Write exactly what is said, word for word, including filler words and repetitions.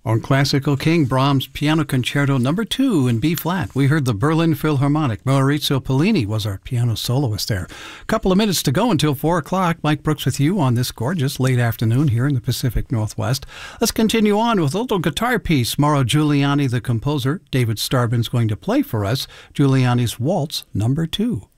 On Classical King, Brahms' Piano Concerto Number Two in B flat. We heard the Berlin Philharmonic. Maurizio Pollini was our piano soloist there. A couple of minutes to go until four o'clock. Mike Brooks with you on this gorgeous late afternoon here in the Pacific Northwest. Let's continue on with a little guitar piece. Mauro Giuliani, the composer. David Starbin's going to play for us Giuliani's Waltz Number Two.